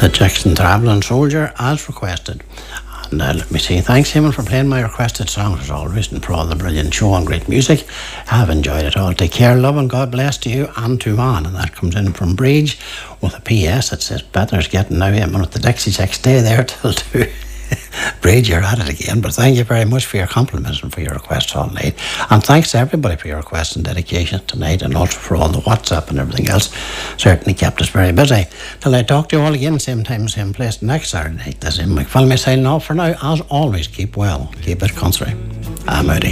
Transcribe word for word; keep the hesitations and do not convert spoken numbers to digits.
The Jackson Travelling Soldier, as requested. And uh, let me see, thanks Eamon for playing my requested songs as always, and for all the brilliant show and great music. I've enjoyed it all. Take care, love, and God bless to you and to man. And that comes in from Bridge with a P S that says, Better's getting now Eamon with the Dixie Chicks. Stay there till two. Bridge, you're at it again. But thank you very much for your compliments and for your requests all night. And thanks to everybody for your requests and dedication tonight, and also for all the WhatsApp and everything else. Certainly kept us very busy. Till I talk to you all again, same time, same place, next Saturday night. This is Mick Filmy signing off for now. As always, keep well, keep it country. I'm out of here.